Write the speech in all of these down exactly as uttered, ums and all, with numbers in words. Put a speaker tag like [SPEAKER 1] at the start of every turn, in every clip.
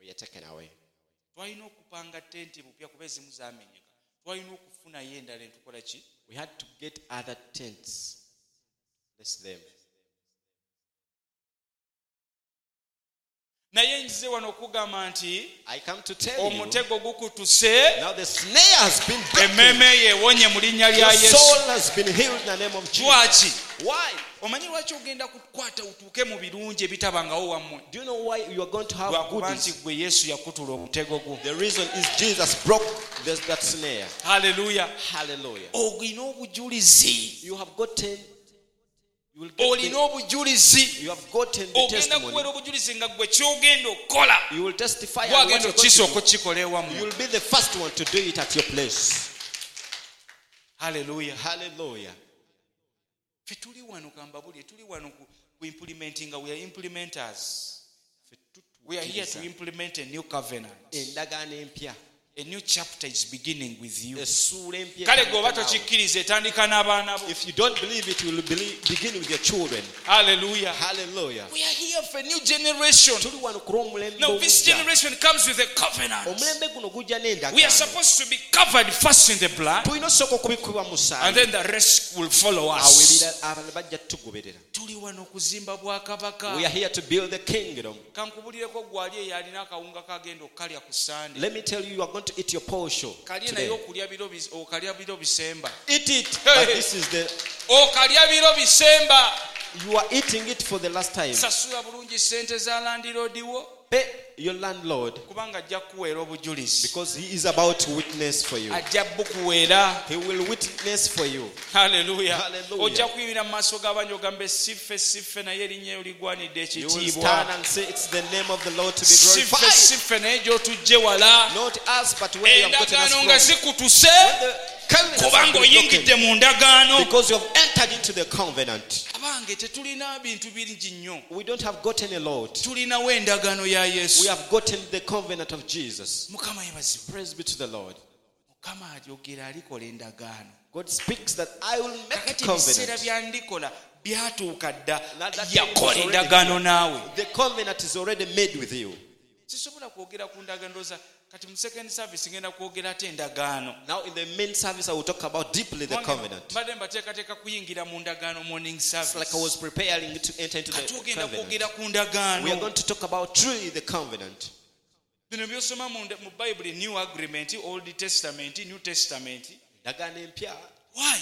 [SPEAKER 1] we are taken away.
[SPEAKER 2] Twalina okupanga tenti bupya kuba ezimu zaamenyeka. Twalina okufuna ye endala entukola ki?
[SPEAKER 1] We had to get other tents. Bless them.
[SPEAKER 2] Naye nzize wano okugamba nti
[SPEAKER 1] I come to tell you,
[SPEAKER 2] omutego gukutuse,
[SPEAKER 1] now the snare has been broken.
[SPEAKER 2] emmeme yewonye mu linnya lya
[SPEAKER 1] Your
[SPEAKER 2] Yesu.
[SPEAKER 1] soul has been healed in the name of Jesus.
[SPEAKER 2] Lwaki?
[SPEAKER 1] Why?
[SPEAKER 2] Omanyi lwaki ogenda kukwata utuuke mu birungi ebitabangawo wammwe?
[SPEAKER 1] Do you know why you are going to have
[SPEAKER 2] Lwakuba nti
[SPEAKER 1] goodies?
[SPEAKER 2] gwe Yesu yakutula omutego gwo.
[SPEAKER 1] The reason is Jesus broke this, that snare.
[SPEAKER 2] Haleluya.
[SPEAKER 1] Hallelujah.
[SPEAKER 2] Olina obujulizi.
[SPEAKER 1] You have gotten, you will get
[SPEAKER 2] Olina
[SPEAKER 1] the,
[SPEAKER 2] obujulizi.
[SPEAKER 1] you have gotten the
[SPEAKER 2] Ogenda
[SPEAKER 1] testimony.
[SPEAKER 2] kuwera obujulizi nga gwe kyogenda okukola.
[SPEAKER 1] You will testify and
[SPEAKER 2] Gwagenda
[SPEAKER 1] what you're going
[SPEAKER 2] okukisooka
[SPEAKER 1] to do.
[SPEAKER 2] okukikola ewammwe.
[SPEAKER 1] You will be the first one to do it at your place.
[SPEAKER 2] Haleluya.
[SPEAKER 1] Hallelujah.
[SPEAKER 2] Ffe tuli wano kambabulye, tuli wano ku ku implementing, we are implementers. We are here to implement a new covenant.
[SPEAKER 1] Endagaano empya.
[SPEAKER 2] A new chapter is beginning with you.
[SPEAKER 1] Essuula empya.
[SPEAKER 2] Kale gweoba tokikkiriza etandika n'abaana bo.
[SPEAKER 1] If you don't believe it, you will believe, begin with your children.
[SPEAKER 2] Hallelujah.
[SPEAKER 1] Hallelujah.
[SPEAKER 2] We are here for a new generation.
[SPEAKER 1] Tuli wano ku lw'omulembe
[SPEAKER 2] Now this
[SPEAKER 1] omujja.
[SPEAKER 2] generation comes with a covenant.
[SPEAKER 1] Omulembe guno gujja n'endagaano.
[SPEAKER 2] We are supposed to be covered first in the blood,
[SPEAKER 1] tulina osooka okubikubibwa mu musaayi.
[SPEAKER 2] and then the rest will follow
[SPEAKER 1] Awo
[SPEAKER 2] us.
[SPEAKER 1] ebirala abalala bajja tugoberera.
[SPEAKER 2] Tuli wano kuzimba bwakabaka.
[SPEAKER 1] We are here to build the kingdom.
[SPEAKER 2] Kankubulireko gwali eyo alina akawunga kagenda okukalya ku Sunday.
[SPEAKER 1] Let me tell you, you are going to eat your portion
[SPEAKER 2] Kalye
[SPEAKER 1] today.
[SPEAKER 2] naye okulya biro bis- okalya biro bisemba.
[SPEAKER 1] Eat it.
[SPEAKER 2] Hey.
[SPEAKER 1] But this is the,
[SPEAKER 2] Okalya biro bisemba.
[SPEAKER 1] you are eating it for the last time.
[SPEAKER 2] Sasula bulungi ssente za landlord wo,
[SPEAKER 1] Pay your landlord
[SPEAKER 2] kubanga ajja kukuweera obujulizi.
[SPEAKER 1] because he is about to witness for you.
[SPEAKER 2] Ajja bukuweera.
[SPEAKER 1] He will witness for you.
[SPEAKER 2] Haleluya.
[SPEAKER 1] Hallelujah.
[SPEAKER 2] Ojja kuyimira mu maaso g'abangi ogambe siffe siffe naye erinnya eryo ligwanidde
[SPEAKER 1] You will stand
[SPEAKER 2] ekitiibwa.
[SPEAKER 1] and say it's the name of the Lord to be
[SPEAKER 2] Siffe
[SPEAKER 1] glorified.
[SPEAKER 2] siffe naye gy'otujje wala.
[SPEAKER 1] Not us, but where you have gotten us
[SPEAKER 2] Endagaano nga
[SPEAKER 1] from.
[SPEAKER 2] zikutuse
[SPEAKER 1] The covenant has
[SPEAKER 2] kubanga
[SPEAKER 1] been
[SPEAKER 2] oyingidde
[SPEAKER 1] broken
[SPEAKER 2] mu ndagaano.
[SPEAKER 1] because you have entered into the covenant.
[SPEAKER 2] Abange tetulina bintu bingi nnyo.
[SPEAKER 1] We don't have gotten a lot.
[SPEAKER 2] Tulinawo endagaano ya
[SPEAKER 1] We
[SPEAKER 2] Yesu.
[SPEAKER 1] have gotten the covenant of Jesus.
[SPEAKER 2] Mukama yebazibwe.
[SPEAKER 1] Praise be to the Lord.
[SPEAKER 2] Mukama alyogera alikola endagaano.
[SPEAKER 1] God speaks that I will make a
[SPEAKER 2] Kakati ebiseera
[SPEAKER 1] covenant.
[SPEAKER 2] bya ndikola byatuuka dda.
[SPEAKER 1] Now that time is
[SPEAKER 2] Yakola
[SPEAKER 1] already
[SPEAKER 2] endagaano
[SPEAKER 1] here.
[SPEAKER 2] naawe.
[SPEAKER 1] The covenant is already made with you.
[SPEAKER 2] Sisobola kwogera ku ndagaano ndowooza kati mu second service ngenda kwogera ate endagaano.
[SPEAKER 1] Now in the main service I will talk about deeply the covenant.
[SPEAKER 2] Mbadde mbateekateeka kuyingira mu ndagaano morning
[SPEAKER 1] It's
[SPEAKER 2] service.
[SPEAKER 1] like I was preparing to enter into
[SPEAKER 2] Kati
[SPEAKER 1] the
[SPEAKER 2] ogenda
[SPEAKER 1] covenant.
[SPEAKER 2] kwogera ku
[SPEAKER 1] We are
[SPEAKER 2] ndagaano.
[SPEAKER 1] going to talk about truly the covenant.
[SPEAKER 2] Bino byosoma mu nda- mu Bible, New Agreement, Old Testament, New Testament.
[SPEAKER 1] Endagaano empya.
[SPEAKER 2] Why?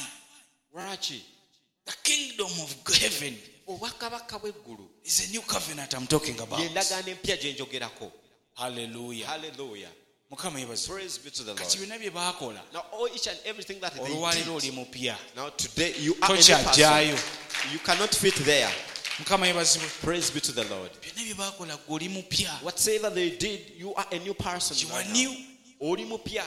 [SPEAKER 1] Lwaki?
[SPEAKER 2] The kingdom of heaven
[SPEAKER 1] Obwakabaka bw'eggulu
[SPEAKER 2] is a new covenant I'm talking about.
[SPEAKER 1] y'endagaano empya gye njogerako.
[SPEAKER 2] Hallelujah.
[SPEAKER 1] Hallelujah.
[SPEAKER 2] Mukama yebaze.
[SPEAKER 1] Praise be to the
[SPEAKER 2] Kati
[SPEAKER 1] Lord.
[SPEAKER 2] byonna bye baakola
[SPEAKER 1] Now all each and everything that they
[SPEAKER 2] olwaleero oli
[SPEAKER 1] did.
[SPEAKER 2] mupya.
[SPEAKER 1] Now today you are a new
[SPEAKER 2] Tokyajjaayo.
[SPEAKER 1] person. You cannot fit there.
[SPEAKER 2] Mukama yebazibwe.
[SPEAKER 1] Praise be to the Lord.
[SPEAKER 2] Byonna bye baakola ggwe oli mupya.
[SPEAKER 1] Whatever they did, you are a new person.
[SPEAKER 2] You are
[SPEAKER 1] right now.
[SPEAKER 2] new.
[SPEAKER 1] Oli mupya.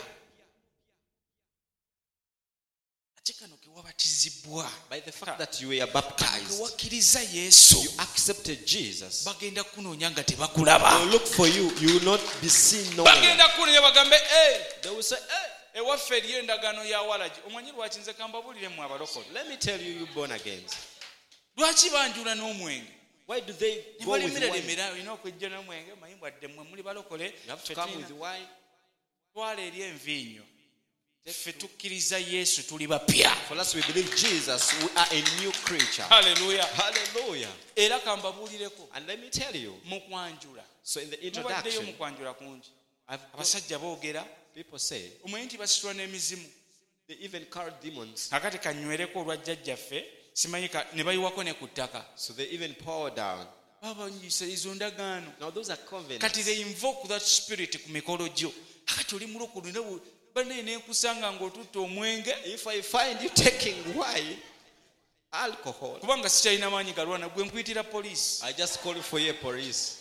[SPEAKER 2] Ate kano ke wabatizibwa.
[SPEAKER 1] By the fact that you were baptized,
[SPEAKER 2] Ke wakkiriza Yesu.
[SPEAKER 1] you accepted Jesus.
[SPEAKER 2] Bagenda kunoonya nga
[SPEAKER 1] They will
[SPEAKER 2] tebakulaba.
[SPEAKER 1] look for you. You will not be seen nowhere.
[SPEAKER 2] Bagenda kunoonya bagambe eh
[SPEAKER 1] They will say, hey,
[SPEAKER 2] ewaffe eriyo endagaano ya walagi. Omanyi lwaki nze kambabulire mu abalokole.
[SPEAKER 1] let me tell you, you born again.
[SPEAKER 2] Lwaki banjula n'omwenge?
[SPEAKER 1] Why do they
[SPEAKER 2] Ne
[SPEAKER 1] go with
[SPEAKER 2] balemera
[SPEAKER 1] wine?
[SPEAKER 2] lemera olina okwejja n'omwenge manyi bwadde mmwe muli balokole.
[SPEAKER 1] You have to
[SPEAKER 2] Ffe
[SPEAKER 1] come
[SPEAKER 2] tulina-
[SPEAKER 1] with wine.
[SPEAKER 2] twala eri envinnyo. Ffe tukkiriza Yesu tuli bapya.
[SPEAKER 1] For us, we believe Jesus. We are a new creature.
[SPEAKER 2] Haleluya.
[SPEAKER 1] Hallelujah.
[SPEAKER 2] Era kambabuulireko
[SPEAKER 1] And let me tell you.
[SPEAKER 2] mu kwanjula.
[SPEAKER 1] So in the
[SPEAKER 2] Mubaddeyo mu
[SPEAKER 1] introduction,
[SPEAKER 2] kwanjula kungi.
[SPEAKER 1] I've got,
[SPEAKER 2] Abasajja boogera.
[SPEAKER 1] people say
[SPEAKER 2] Omanyi nti basitula n'emizimu.
[SPEAKER 1] they even call demons.
[SPEAKER 2] Kakati kanywereko olwa jjajjaffe simanyi ka- ne bayiwako ne ku ttaka.
[SPEAKER 1] So they even pour down.
[SPEAKER 2] Babanyisa izo ndagaano.
[SPEAKER 1] Now those are covenants.
[SPEAKER 2] Kati they invoke that spirit ku mikolo gyo. Kakati oli mulokole ne banne n'enkusanga ng'otutte omwenge.
[SPEAKER 1] If I find you taking wine, alcohol,
[SPEAKER 2] Kubanga sikyalina maanyi galwana gwe nkuyitira poliisi.
[SPEAKER 1] I just call for your police.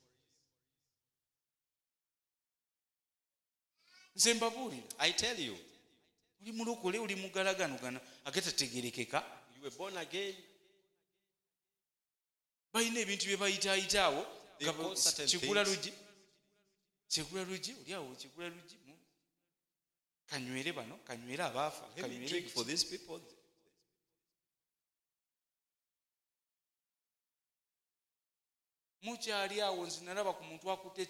[SPEAKER 2] Nze mbabuulira.
[SPEAKER 1] I tell you,
[SPEAKER 2] Oli mulokole oli mugalagano gano agatategerekeka.
[SPEAKER 1] you were born again.
[SPEAKER 2] Balina ebintu bye bayitaayitaawo.
[SPEAKER 1] They call certain
[SPEAKER 2] Kigula
[SPEAKER 1] things.
[SPEAKER 2] lugi. Kigula lugi oli awo kigula lugi. Kanywere bano kanywere abaafa.
[SPEAKER 1] Let me
[SPEAKER 2] Kanywere
[SPEAKER 1] drink
[SPEAKER 2] biki.
[SPEAKER 1] for these people.
[SPEAKER 2] Mukyali awo nze nalaba ku muntu akutte